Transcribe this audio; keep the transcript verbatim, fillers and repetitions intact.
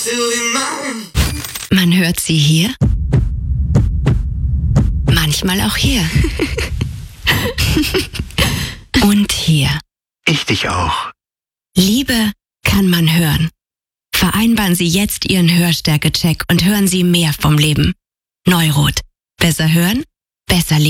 Man hört sie hier, manchmal auch hier. Und hier. Ich dich auch. Liebe kann man hören. Vereinbaren Sie jetzt Ihren Hörstärke-Check und hören Sie mehr vom Leben. Neurot. Besser hören, besser leben.